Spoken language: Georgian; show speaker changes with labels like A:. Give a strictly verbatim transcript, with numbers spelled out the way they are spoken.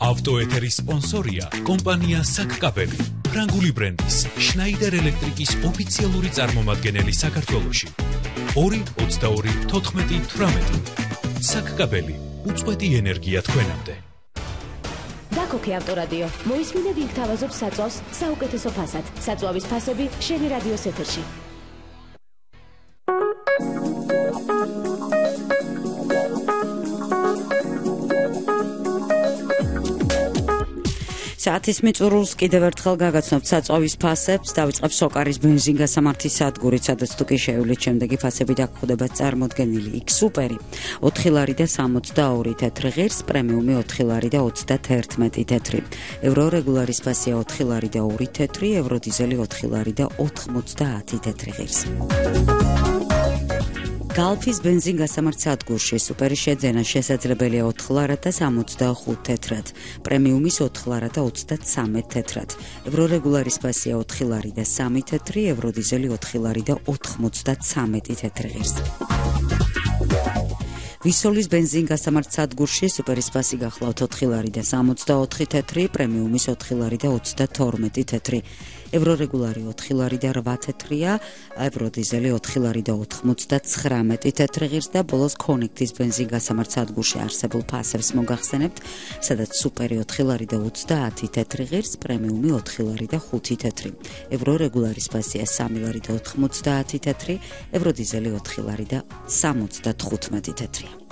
A: ავტოეთერის სპონსორია კომპანია საკკაბელი, ფრანგული ბრენდის შნაიდერ ელექტრიკის ოფიციალური წარმომადგენელი საქართველოში. ორი ოცდაორი თოთხმეტი თვრამეტი. საკკაბელი, უწყვეტი ენერგია თქვენამდე.
B: დაქოქე ავტორადიო. მოისმინე ვინ გთავაზობს საწვავს საუკეთესო ფასად. საწვავის ფასები შენი რადიოს ეთერში.
C: საათის მიწურულს კიდევ ერთხელ გაგაცნობთ საწვავის ფასებს, დავიწყებ სოკარის ბენზინგასამართის სადგურით, სადაც თუ კი შეევლით შემდეგი ფასები დაგხვდება წარმოდგენილი. იქ სუპერი ოთხი ლარი და სამოცდაორი თეთრი ღირს, პრემიუმი ოთხი ლარი და ოცდაერთმეტი თეთრი. ევრო რეგულარის ფასია ოთხი ლარი და ორი თეთრი, ევრო დიზელი ოთხი ლარი და ოთხმოცდაათი თეთრი ღირს. Galfis ბენზინგასამართ სადგურში სუპერი შეძენა შესაძლებელია ოთხ ლარად და სამოცდახუთ თეთრად, პრემიუმის ოთხ ლარად და ოცდათრამეტ თეთრად. ევრო რეგულარის ფასია ოთხი ლარი და სამი თეთრი, ევრო დიზელი ოთხი ლარი და ოთხმოცდათრამეტი თეთრი ღირს. ვისოლის ბენზინგასამართ სადგურში სუპერის ფასი გახლავთ ოთხი ლარი და სამოცდაოთხი თეთრი, პრემიუმის ოთხი ლარი და ოცდათორმეტი თეთრი. ევრო რეგულარი ოთხი ლარი და რვა თეთრია, ევრო დიზელი ოთხი ლარი და ოთხმოცდაცხრამეტი თეთრი ღირს და ბოლოს კონექტის ბენზინგასამართ სადგურში არსებულ ფასებს მოგახსენებთ, სადაც სუპერი ოთხი ლარი და ოცდაათი თეთრი ღირს, პრემიუმი ოთხი ლარი და ხუთი თეთრი. ევრო რეგულარის ფასია სამი ლარი და ოთხმოცდაათი თეთრი, ევრო დიზელი ოთხი ლარი და სამოცდათხუთმეტი თეთრია.